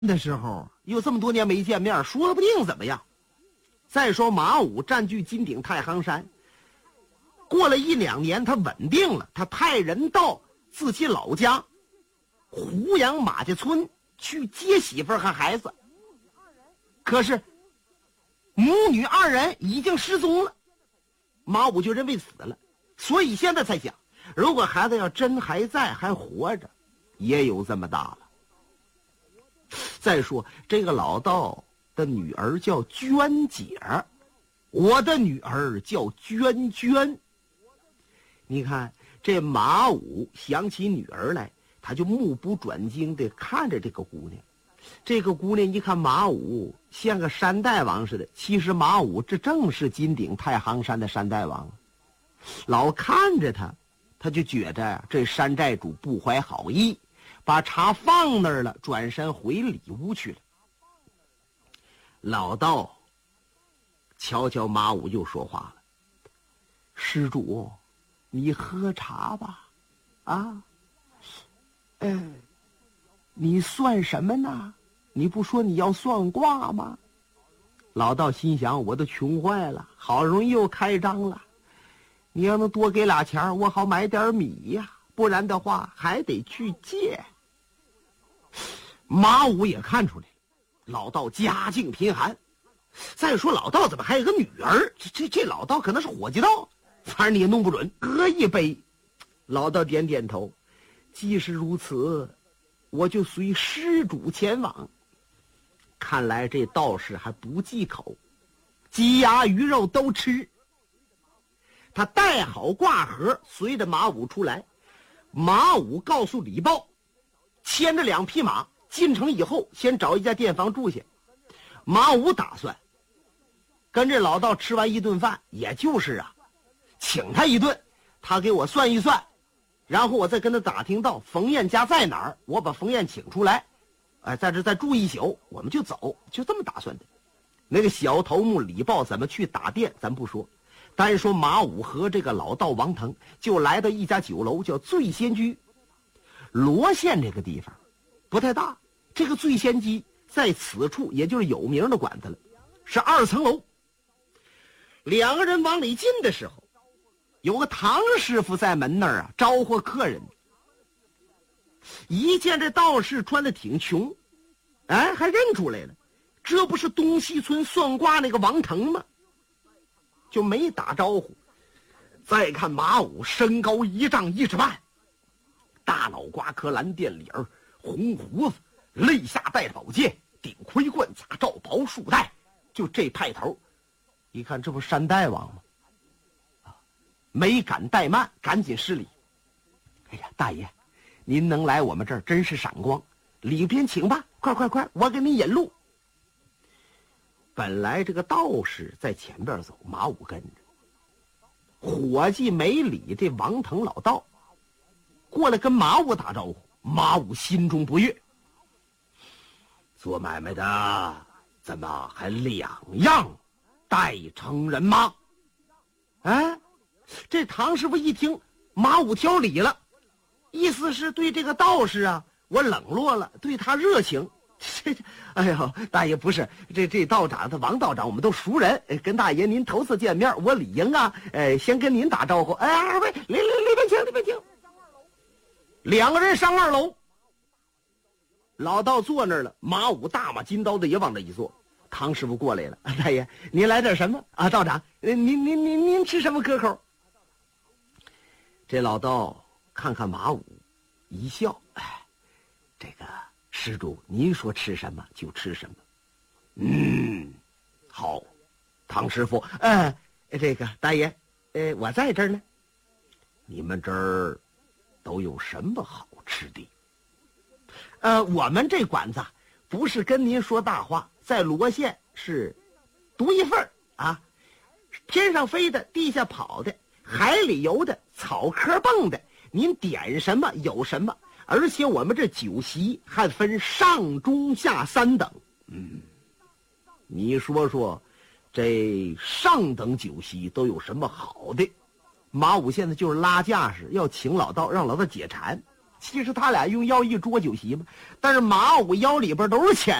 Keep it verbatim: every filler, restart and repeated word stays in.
的时候又这么多年没见面，说不定怎么样。再说马武占据金顶太行山，过了一两年他稳定了，他派人到自己老家胡杨马家村去接媳妇儿和孩子，可是母女二人已经失踪了，马武就认为死了，所以现在才想，如果孩子要真还在还活着，也有这么大了。再说这个老道的女儿叫娟姐儿，我的女儿叫娟娟。你看这马武想起女儿来，他就目不转睛地看着这个姑娘。这个姑娘一看马武像个山大王似的，其实马武这正是金顶太行山的山大王。老看着他，他就觉着呀，这山寨主不怀好意，把茶放那儿了，转身回里屋去了。老道瞧瞧马武又说话了：“施主，你喝茶吧。啊，哎，你算什么呢？你不说你要算卦吗？”老道心想，我都穷坏了，好容易又开张了，你要能多给俩钱，我好买点米呀，不然的话还得去借。马武也看出来了，老道家境贫寒，再说老道怎么还有个女儿？这这这老道可能是伙计道，反正你也弄不准。喝一杯，老道点点头，既是如此，我就随施主前往。看来这道士还不忌口，鸡鸭鱼肉都吃。他带好挂盒，随着马武出来。马武告诉李豹，牵着两匹马进城以后，先找一家店房住下。马武打算跟这老道吃完一顿饭，也就是啊，请他一顿，他给我算一算，然后我再跟他打听到冯燕家在哪儿，我把冯燕请出来，哎，在这再住一宿，我们就走，就这么打算的。那个小头目李豹怎么去打店咱不说，单说马武和这个老道王腾就来到一家酒楼，叫醉仙居。罗县这个地方不太大，这个醉仙居在此处也就是有名的馆子了，是二层楼。两个人往里进的时候，有个唐师傅在门那儿啊招呼客人。一见这道士穿的挺穷，哎，还认出来了，这不是东西村算卦那个王腾吗？就没打招呼。再看马武身高一丈一尺半，大脑瓜壳蓝靛脸儿，红胡子，肋下带宝剑，顶盔贯甲，罩袍束带，就这派头，一看这不山大王吗？啊，没敢怠慢，赶紧施礼。哎呀，大爷，您能来我们这儿真是闪光，里边请吧，快快快，我给您引路。本来这个道士在前边走，马武跟着。伙计没理这王腾老道，过来跟马武打招呼。马武心中不悦，做买卖的怎么还两样待成人吗？哎，这唐师傅一听马武挑理了，意思是对这个道士啊，我冷落了，对他热情。这，哎呦，大爷不是，这这道长他王道长，我们都熟人，跟大爷您头次见面，我理应啊，呃，先跟您打招呼。哎，二位，里里里边请，里边请。两个人上二楼，老道坐那儿了，马武大马金刀的也往这一坐。唐师傅过来了，大爷，您来点什么啊？道长，您您您您吃什么可口？这老道看看马武，一笑，哎，这个。施主，您说吃什么就吃什么。嗯，好，唐师傅，呃，这个大爷，呃，我在这儿呢。你们这儿都有什么好吃的？呃，我们这馆子不是跟您说大话，在罗县是独一份啊，天上飞的，地下跑的，海里游的，草壳蹦的，您点什么有什么。而且我们这酒席还分上中下三等。嗯，你说说这上等酒席都有什么好的？马武现在就是拉架势，要请老道，让老道解馋。 其实他俩用腰一桌酒席嘛，但是马武腰里边都是钱。